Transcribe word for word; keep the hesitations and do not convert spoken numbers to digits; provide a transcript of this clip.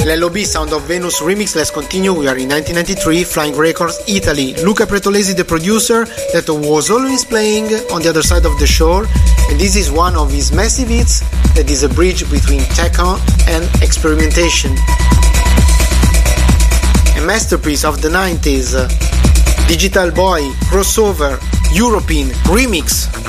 L'L O B Sound of Venus remix, let's continue. We are in nineteen ninety-three, Flying Records, Italy. Luca Pretolesi, the producer, that was always playing on the other side of the shore, and this is one of his massive hits that is a bridge between techno and experimentation. A masterpiece of the nineties, uh, Digital Boy, crossover, European remix.